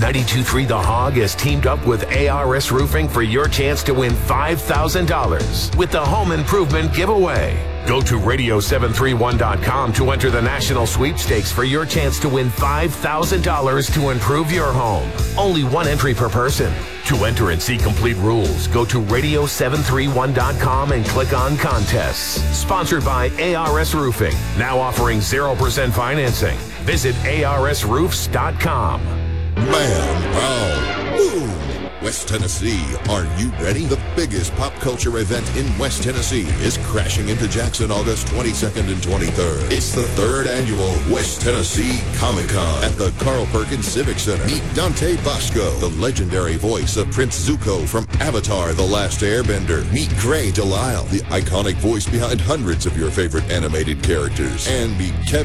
92.3 The Hog has teamed up with ARS Roofing for your chance to win $5,000 with the Home Improvement Giveaway. Go to radio731.com to enter the national sweepstakes for your chance to win $5,000 to improve your home. Only one entry per person. To enter and see complete rules, go to radio731.com and click on contests. Sponsored by ARS Roofing, now offering 0% financing. Visit arsroofs.com. Bam, pow, boom. West Tennessee, are you ready? The biggest pop culture event in West Tennessee is crashing into Jackson August 22nd and 23rd. It's the 3rd annual West Tennessee Comic-Con at the Carl Perkins Civic Center. Meet Dante Bosco, the legendary voice of Prince Zuko from Avatar: The Last Airbender. Meet Gray Delisle, the iconic voice behind hundreds of your favorite animated characters. And meet Kevin